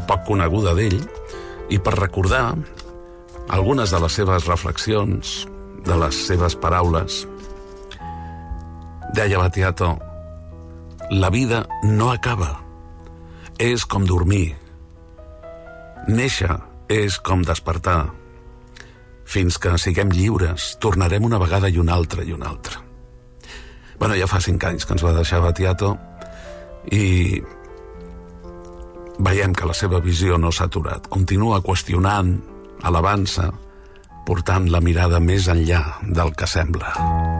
poc coneguda d'ell, i per recordar algunes de les seves reflexions, de les seves paraules. Deia Battiato: la vida no acaba, és com dormir. Néixer és com despertar. Fins que siguem lliures, tornarem una vegada i una altra i una altra. Bueno, ja fa 5 anys que ens va deixar Battiato i veiem que la seva visió no s'ha aturat. Continua qüestionant, alabant-se, portant la mirada més enllà del que sembla.